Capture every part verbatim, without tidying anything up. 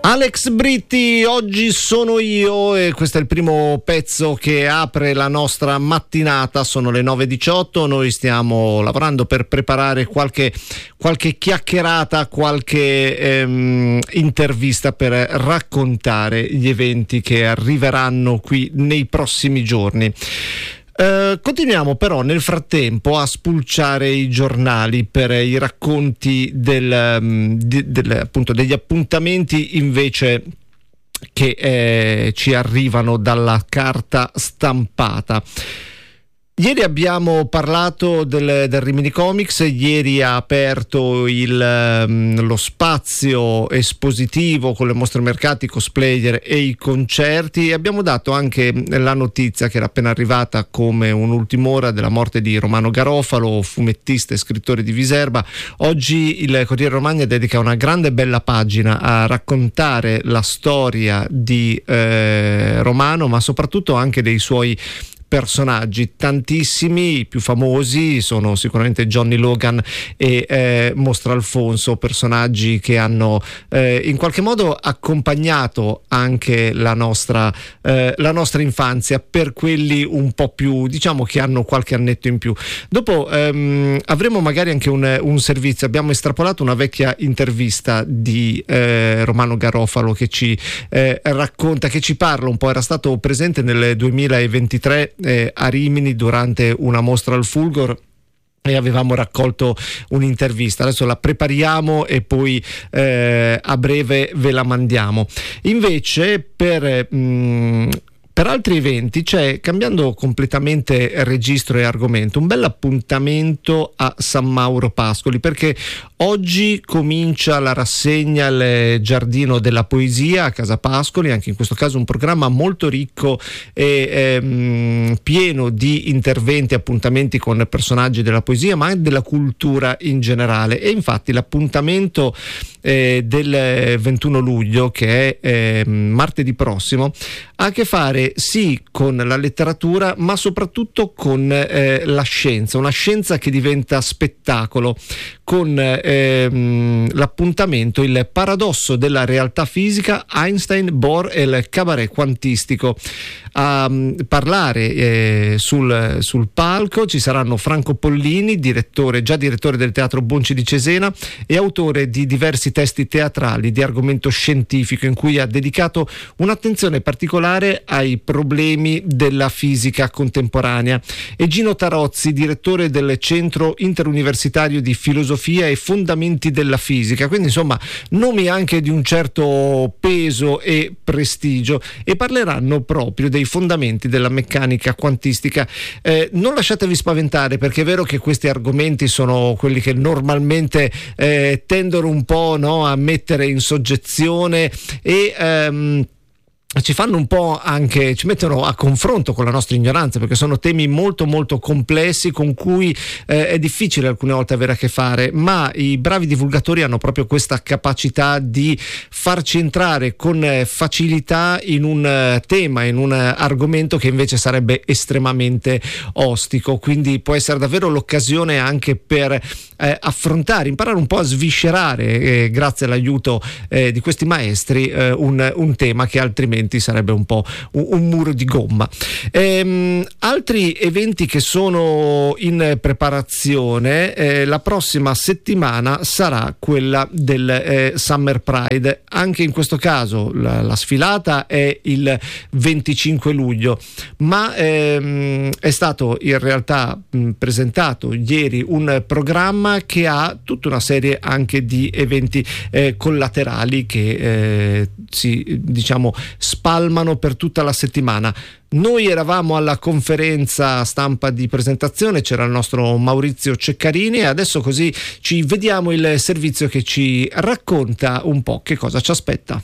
Alex Britti, oggi sono io e questo è il primo pezzo che apre la nostra mattinata. Sono le nove e diciotto, noi stiamo lavorando per preparare qualche, qualche chiacchierata, qualche ehm, intervista per raccontare gli eventi che arriveranno qui nei prossimi giorni. Uh, continuiamo però nel frattempo a spulciare i giornali per i racconti del, um, di, del, appunto degli appuntamenti invece che eh, ci arrivano dalla carta stampata. Ieri abbiamo parlato del, del Rimini Comics, ieri ha aperto il, um, lo spazio espositivo con le mostre mercati, cosplayer e i concerti. Abbiamo dato anche la notizia che era appena arrivata come un'ultima ora della morte di Romano Garofalo, fumettista e scrittore di Viserba. Oggi il Corriere Romagna dedica una grande bella pagina a raccontare la storia di eh, Romano, ma soprattutto anche dei suoi personaggi. Tantissimi, i più famosi sono sicuramente Johnny Logan e eh, Mostra Alfonso, personaggi che hanno eh, in qualche modo accompagnato anche la nostra, eh, la nostra infanzia, per quelli un po' più, diciamo, che hanno qualche annetto in più. Dopo ehm, avremo magari anche un, un servizio, abbiamo estrapolato una vecchia intervista di eh, Romano Garofalo che ci eh, racconta, che ci parla un po', era stato presente nel duemilaventitré Eh, a Rimini durante una mostra al Fulgor e avevamo raccolto un'intervista. Adesso la prepariamo e poi eh, a breve ve la mandiamo. Invece per mh, Per altri eventi c'è, cambiando completamente registro e argomento, un bel appuntamento a San Mauro Pascoli, perché oggi comincia la rassegna al Giardino della Poesia a Casa Pascoli, anche in questo caso un programma molto ricco e ehm, pieno di interventi, appuntamenti con personaggi della poesia, ma anche della cultura in generale. E infatti l'appuntamento eh, del ventuno luglio, che è eh, martedì prossimo, ha a che fare sì con la letteratura, ma soprattutto con eh, la scienza, una scienza che diventa spettacolo, con ehm, l'appuntamento Il paradosso della realtà fisica, Einstein, Bohr e il cabaret quantistico. A um, parlare eh, sul, sul palco ci saranno Franco Pollini, direttore, già direttore del Teatro Bonci di Cesena e autore di diversi testi teatrali di argomento scientifico, in cui ha dedicato un'attenzione particolare ai problemi della fisica contemporanea, e Gino Tarozzi, direttore del Centro Interuniversitario di Filosofia e Fondamenti della Fisica. Quindi insomma nomi anche di un certo peso e prestigio, e parleranno proprio dei fondamenti della meccanica quantistica. Eh, non lasciatevi spaventare, perché è vero che questi argomenti sono quelli che normalmente eh, tendono un po', no, a mettere in soggezione e ehm, ci fanno un po' anche, ci mettono a confronto con la nostra ignoranza, perché sono temi molto molto complessi con cui eh, è difficile alcune volte avere a che fare, ma i bravi divulgatori hanno proprio questa capacità di farci entrare con facilità in un uh, tema, in un uh, argomento che invece sarebbe estremamente ostico. Quindi può essere davvero l'occasione anche per eh, affrontare, imparare un po' a sviscerare, eh, grazie all'aiuto eh, di questi maestri, eh, un, un tema che altrimenti sarebbe un po' un, un muro di gomma. Ehm, altri eventi che sono in preparazione, eh, la prossima settimana sarà quella del eh, Summer Pride. Anche in questo caso la, la sfilata è il venticinque luglio, ma ehm, è stato in realtà mh, presentato ieri un programma che ha tutta una serie anche di eventi eh, collaterali che eh, si, diciamo, spalmano per tutta la settimana. Noi eravamo alla conferenza stampa di presentazione, c'era il nostro Maurizio Ceccarini, e adesso così ci vediamo il servizio che ci racconta un po' che cosa ci aspetta.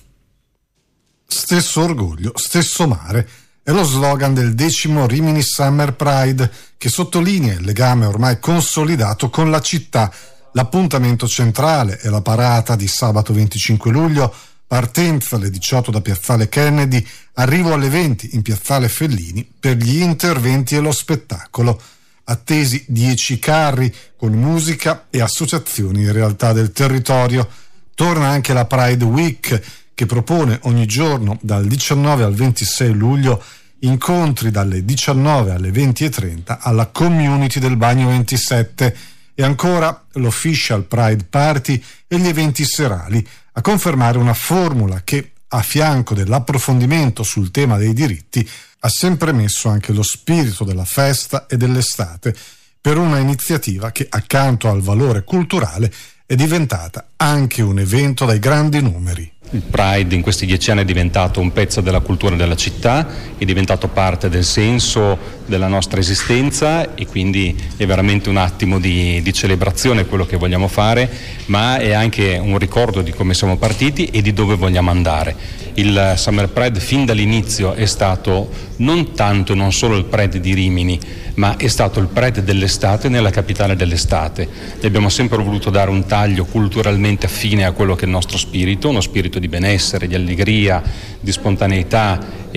Stesso orgoglio, stesso mare è lo slogan del decimo Rimini Summer Pride, che sottolinea il legame ormai consolidato con la città. L'appuntamento centrale è la parata di sabato venticinque luglio, partenza alle diciotto da Piazzale Kennedy, arrivo alle venti in Piazzale Fellini per gli interventi e lo spettacolo. Attesi dieci carri con musica e associazioni in realtà del territorio. Torna anche la Pride Week, che propone ogni giorno dal diciannove al ventisei luglio incontri dalle diciannove alle venti e trenta alla community del Bagno ventisette, e ancora l'Official Pride Party e gli eventi serali, a confermare una formula che, a fianco dell'approfondimento sul tema dei diritti, ha sempre messo anche lo spirito della festa e dell'estate, per una iniziativa che, accanto al valore culturale, è diventata anche un evento dai grandi numeri. Il Pride in questi dieci anni è diventato un pezzo della cultura della città, è diventato parte del senso della nostra esistenza, e quindi è veramente un attimo di, di celebrazione quello che vogliamo fare, ma è anche un ricordo di come siamo partiti e di dove vogliamo andare. Il Summer Pride fin dall'inizio è stato non tanto, non solo il Pride di Rimini, ma è stato il Pride dell'estate nella capitale dell'estate. E abbiamo sempre voluto dare un taglio culturalmente affine a quello che è il nostro spirito, uno spirito di benessere, di allegria, di spontaneità,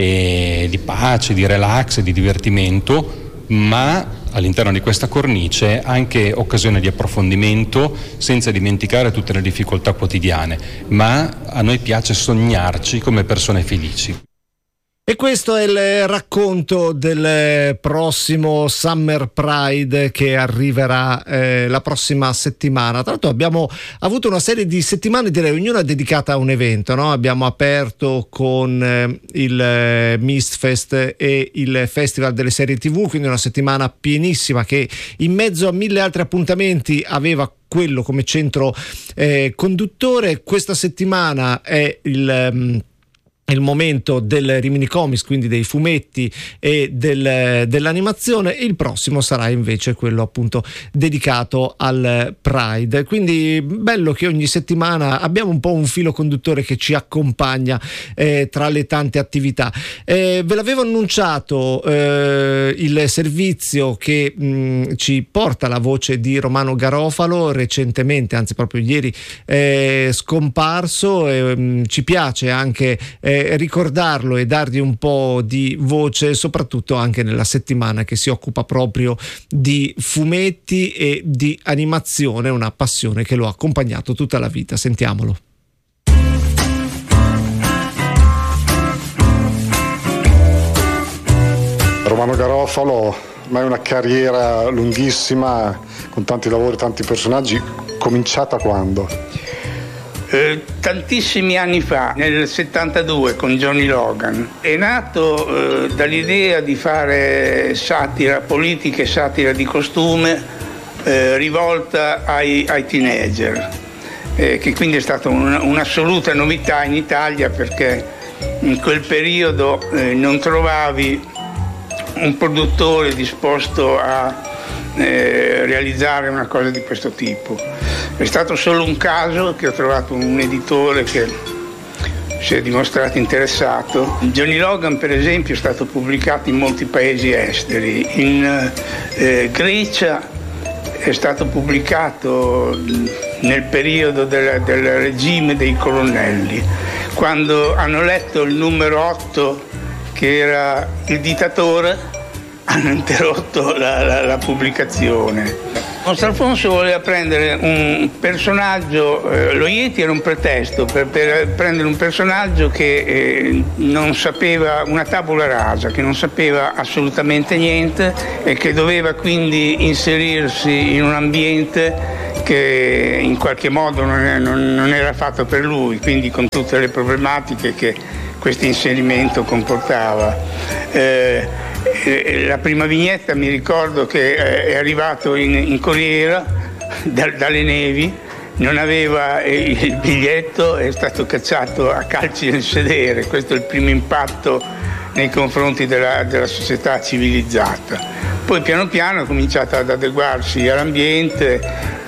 e di pace, di relax, di divertimento, ma all'interno di questa cornice anche occasione di approfondimento, senza dimenticare tutte le difficoltà quotidiane, ma a noi piace sognarci come persone felici. E questo è il racconto del prossimo Summer Pride che arriverà eh, la prossima settimana. Tra l'altro abbiamo avuto una serie di settimane, direi ognuna dedicata a un evento, no? Abbiamo aperto con eh, il eh, Mistfest e il Festival delle serie tivù, quindi una settimana pienissima che in mezzo a mille altri appuntamenti aveva quello come centro eh, conduttore. Questa settimana è il... Um, il momento del Rimini Comics, quindi dei fumetti e del, dell'animazione. Il prossimo sarà invece quello appunto dedicato al Pride, quindi bello che ogni settimana abbiamo un po' un filo conduttore che ci accompagna eh, tra le tante attività. Eh, ve l'avevo annunciato eh, il servizio che mh, ci porta la voce di Romano Garofalo, recentemente, anzi proprio ieri eh, scomparso. Eh, mh, ci piace anche eh, ricordarlo e dargli un po' di voce, soprattutto anche nella settimana che si occupa proprio di fumetti e di animazione, una passione che lo ha accompagnato tutta la vita. Sentiamolo. Romano Garofalo, ma è una carriera lunghissima, con tanti lavori, tanti personaggi. Cominciata quando? Eh, tantissimi anni fa, nel settantadue, con Johnny Logan. È nato eh, dall'idea di fare satira politica e satira di costume eh, rivolta ai, ai teenager, eh, che quindi è stata un, un'assoluta novità in Italia, perché in quel periodo eh, non trovavi un produttore disposto a Eh, realizzare una cosa di questo tipo. È stato solo un caso che ho trovato un editore che si è dimostrato interessato. Johnny Logan, per esempio, è stato pubblicato in molti paesi esteri. In eh, Grecia è stato pubblicato nel periodo del, del regime dei colonnelli, quando hanno letto il numero otto, che era il dittatore, hanno interrotto la, la, la pubblicazione. Mastro-Alfonso voleva prendere un personaggio, eh, lo Yeti era un pretesto per, per prendere un personaggio che eh, non sapeva, una tabula rasa, che non sapeva assolutamente niente e che doveva quindi inserirsi in un ambiente che in qualche modo non, è, non, non era fatto per lui, quindi con tutte le problematiche che questo inserimento comportava. Eh, La prima vignetta mi ricordo che è arrivato in, in corriera da, dalle nevi, non aveva il biglietto, è stato cacciato a calci nel sedere. Questo è il primo impatto nei confronti della, della società civilizzata. Poi piano piano ha cominciato ad adeguarsi all'ambiente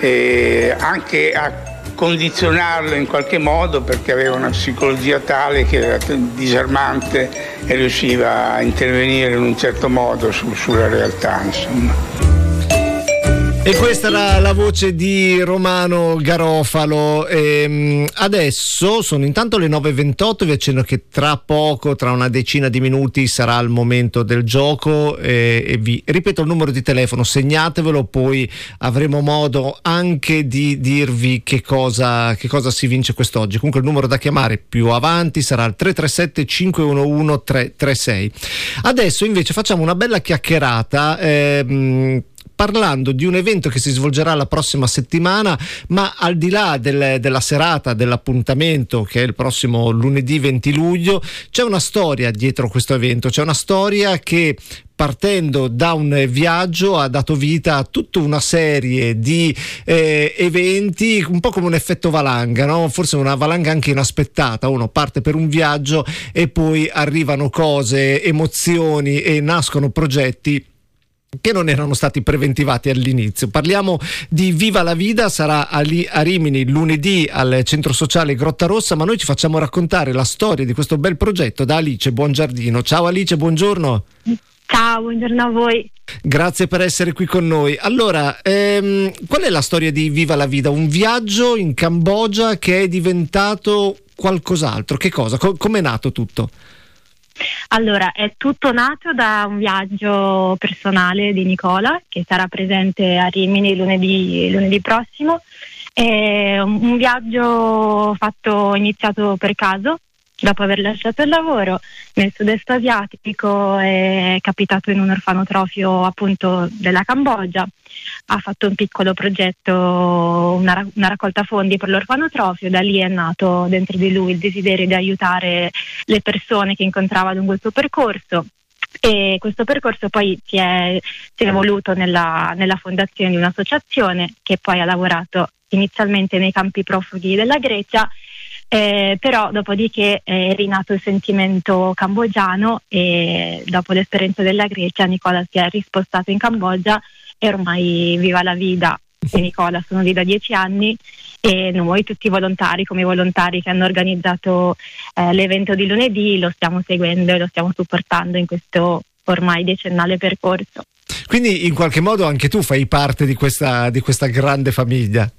e anche a condizionarlo in qualche modo, perché aveva una psicologia tale che era disarmante e riusciva a intervenire in un certo modo su, sulla realtà, insomma. E questa era la voce di Romano Garofalo. E adesso sono intanto le nove e ventotto, vi accenno che tra poco, tra una decina di minuti, sarà il momento del gioco e, e vi ripeto il numero di telefono, segnatevelo, poi avremo modo anche di dirvi che cosa, che cosa si vince quest'oggi. Comunque il numero da chiamare più avanti sarà il tre tre sette cinque uno uno tre tre sei. Adesso invece facciamo una bella chiacchierata ehm, parlando di un evento che si svolgerà la prossima settimana, ma al di là del, della serata, dell'appuntamento che è il prossimo lunedì venti luglio, c'è una storia dietro questo evento, c'è una storia che partendo da un viaggio ha dato vita a tutta una serie di eh, eventi, un po' come un effetto valanga, no? Forse una valanga anche inaspettata, uno parte per un viaggio e poi arrivano cose, emozioni e nascono progetti che non erano stati preventivati all'inizio. Parliamo di Viva la Vida, sarà a, Li- a Rimini lunedì al centro sociale Grotta Rossa, ma noi ci facciamo raccontare la storia di questo bel progetto da Alice Buongiardino. Ciao Alice, buongiorno. Ciao, buongiorno a voi. Grazie per essere qui con noi. Allora, ehm, qual è la storia di Viva la Vida? Un viaggio in Cambogia che è diventato qualcos'altro. Che cosa? Co- com'è nato tutto? Allora, è tutto nato da un viaggio personale di Nicola, che sarà presente a Rimini lunedì, lunedì prossimo. È un, un viaggio fatto, iniziato per caso, dopo aver lasciato il lavoro nel sud-est asiatico, è capitato in un orfanotrofio appunto della Cambogia. Ha fatto un piccolo progetto, una, una raccolta fondi per l'orfanotrofio. Da lì è nato dentro di lui il desiderio di aiutare le persone che incontrava lungo il suo percorso, e questo percorso poi si è, si è evoluto nella, nella fondazione di un'associazione che poi ha lavorato inizialmente nei campi profughi della Grecia. Eh, però dopodiché è rinato il sentimento cambogiano e dopo l'esperienza della Grecia Nicola si è rispostato in Cambogia e ormai Viva la Vida e Nicola sono lì da dieci anni, e noi tutti i volontari, come i volontari che hanno organizzato eh, l'evento di lunedì, lo stiamo seguendo e lo stiamo supportando in questo ormai decennale percorso. Quindi in qualche modo anche tu fai parte di questa, di questa grande famiglia?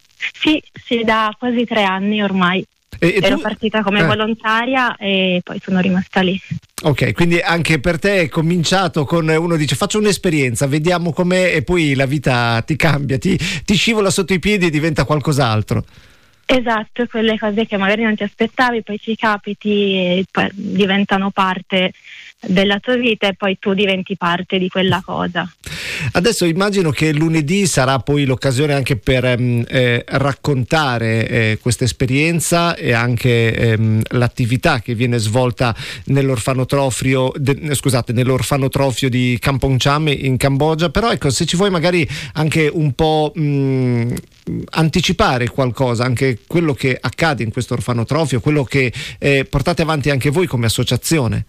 Sì, sì, da quasi tre anni ormai. E, e Ero tu... partita come eh. volontaria e poi sono rimasta lì. Ok, quindi anche per te è cominciato con uno dice faccio un'esperienza, vediamo com'è, e poi la vita ti cambia, ti, ti scivola sotto i piedi e diventa qualcos'altro. Esatto, quelle cose che magari non ti aspettavi, poi ci capiti e poi diventano parte della tua vita e poi tu diventi parte di quella cosa. Adesso immagino che lunedì sarà poi l'occasione anche per ehm, eh, raccontare eh, questa esperienza e anche ehm, l'attività che viene svolta nell'orfanotrofio de, scusate, nell'orfanotrofio di Kampong Cham in Cambogia. Però ecco, se ci vuoi magari anche un po' mh, anticipare qualcosa, anche quello che accade in questo orfanotrofio, quello che eh, portate avanti anche voi come associazione.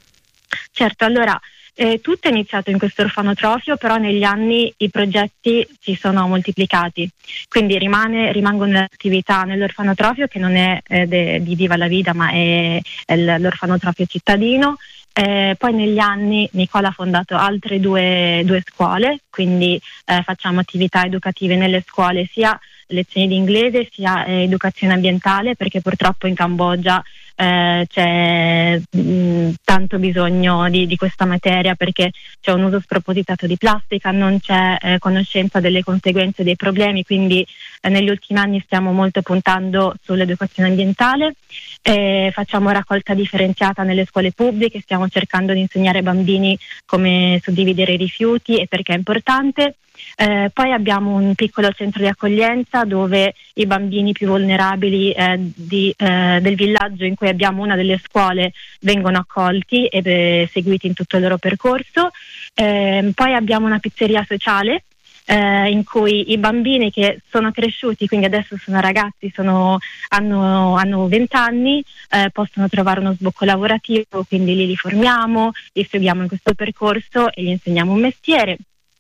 Certo, allora eh, tutto è iniziato in questo orfanotrofio, però negli anni i progetti si sono moltiplicati, quindi rimane, rimangono le attività nell'orfanotrofio che non è eh, de, di Viva la Vida, ma è, è l'orfanotrofio cittadino. Eh, poi negli anni Nicola ha fondato altre due, due scuole, quindi eh, facciamo attività educative nelle scuole, sia lezioni di inglese sia eh, educazione ambientale, perché purtroppo in Cambogia eh, c'è mh, tanto bisogno di, di questa materia, perché c'è un uso spropositato di plastica, non c'è eh, conoscenza delle conseguenze dei problemi, quindi eh, negli ultimi anni stiamo molto puntando sull'educazione ambientale. Eh, facciamo raccolta differenziata nelle scuole pubbliche, stiamo cercando di insegnare ai bambini come suddividere i rifiuti e perché è importante. Eh, poi abbiamo un piccolo centro di accoglienza dove i bambini più vulnerabili eh, di, eh, del villaggio in cui abbiamo una delle scuole vengono accolti e eh, seguiti in tutto il loro percorso. Eh, poi abbiamo una pizzeria sociale Eh, in cui i bambini che sono cresciuti, quindi adesso sono ragazzi, sono, hanno, hanno venti anni, eh, possono trovare uno sbocco lavorativo, quindi li li formiamo, li seguiamo in questo percorso e gli insegniamo un mestiere.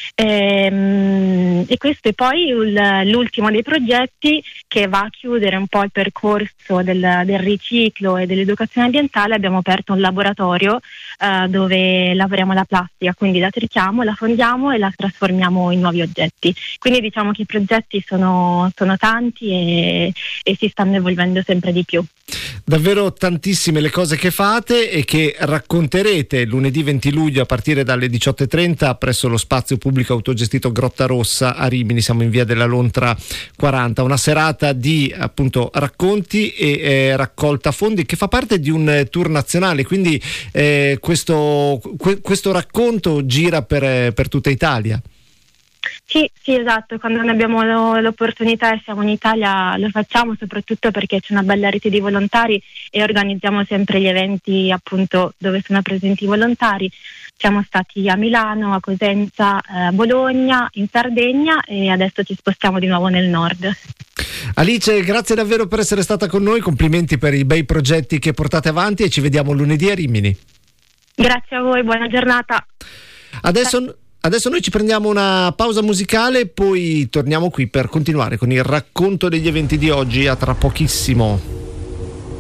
E, e questo è poi il, l'ultimo dei progetti che va a chiudere un po' il percorso del, del riciclo e dell'educazione ambientale. Abbiamo aperto un laboratorio eh, dove lavoriamo la plastica, quindi la trichiamo, la fondiamo e la trasformiamo in nuovi oggetti. Quindi diciamo che i progetti sono, sono tanti e, e si stanno evolvendo sempre di più. Davvero tantissime le cose che fate e che racconterete lunedì venti luglio a partire dalle diciotto e trenta presso lo spazio pubblico autogestito Grotta Rossa a Rimini. Siamo in via della Lontra quaranta, una serata di appunto racconti e eh, raccolta fondi che fa parte di un eh, tour nazionale, quindi eh, questo, que- questo racconto gira per, per tutta Italia. Sì, sì, esatto, quando ne abbiamo lo, l'opportunità e siamo in Italia lo facciamo, soprattutto perché c'è una bella rete di volontari e organizziamo sempre gli eventi appunto dove sono presenti i volontari. Siamo stati a Milano, a Cosenza, a Bologna, in Sardegna e adesso ci spostiamo di nuovo nel nord. Alice, grazie davvero per essere stata con noi, complimenti per i bei progetti che portate avanti e ci vediamo lunedì a Rimini. Grazie a voi, buona giornata. Adesso... Adesso noi ci prendiamo una pausa musicale, poi torniamo qui per continuare con il racconto degli eventi di oggi. A tra pochissimo.